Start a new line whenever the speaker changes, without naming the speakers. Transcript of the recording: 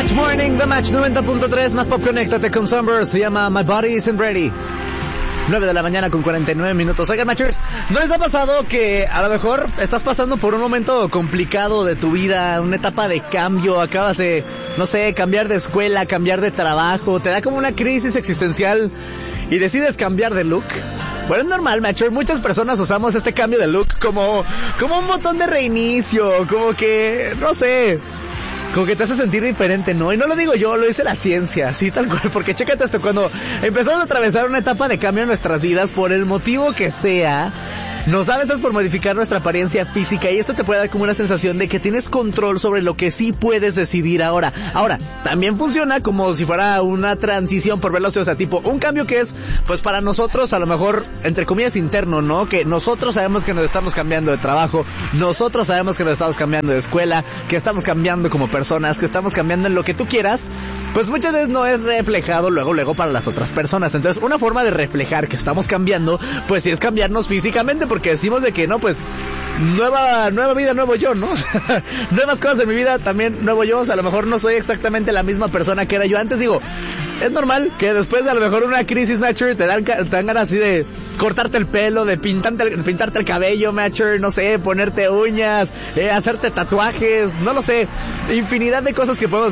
Match Morning, The Match 90.3, más pop, conéctate con Sunburst, se llama My Body Isn't Ready. 9 de la mañana con 49 minutos. Oigan, Matchers, ¿no les ha pasado que a lo mejor estás pasando por un momento complicado de tu vida, una etapa de cambio, acabas de, no sé, cambiar de escuela, cambiar de trabajo, te da como una crisis existencial y decides cambiar de look? Bueno, es normal, Matcher, muchas personas usamos este cambio de look como un botón de reinicio, como que, no sé, como que te hace sentir diferente, ¿no? Y no lo digo yo, lo dice la ciencia, así tal cual, porque chécate esto, cuando empezamos a atravesar una etapa de cambio en nuestras vidas, por el motivo que sea, nos da a veces por modificar nuestra apariencia física y esto te puede dar como una sensación de que tienes control sobre lo que sí puedes decidir ahora. Ahora, también funciona como si fuera una transición, por verlo así, o sea, tipo, un cambio que es, pues para nosotros, a lo mejor, entre comillas, interno, ¿no? Que nosotros sabemos que nos estamos cambiando de trabajo, nosotros sabemos que nos estamos cambiando de escuela, que estamos cambiando como personas, que estamos cambiando en lo que tú quieras, pues muchas veces no es reflejado luego para las otras personas. Entonces, una forma de reflejar que estamos cambiando, pues sí es cambiarnos físicamente, porque decimos de que no, pues nueva vida, nuevo yo, ¿no? Nuevas cosas en mi vida, también nuevo yo. O sea, a lo mejor no soy exactamente la misma persona que era yo antes. Digo, es normal que después de a lo mejor una crisis, Matcher, te dan ganas así de cortarte el pelo, de pintarte el cabello, Matcher, no sé, ponerte uñas, hacerte tatuajes, no lo sé, infinidad de cosas que podemos